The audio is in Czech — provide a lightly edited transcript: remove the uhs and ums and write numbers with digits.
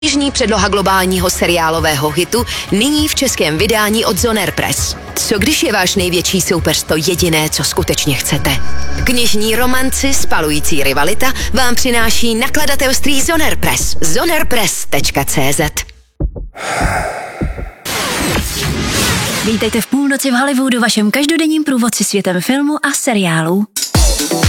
Jižní předloha globálního seriálového hitu, nyní v českém vydání od Zoner Press. Co když je váš největší soupeř to jediné, co skutečně chcete? Knižní romanci Spalující rivalita vám přináší nakladatelství Zoner Press. zonerpress.cz. Vítejte v půlnoci v Hollywoodu, vašem každodenním průvodci světem filmu a seriálů.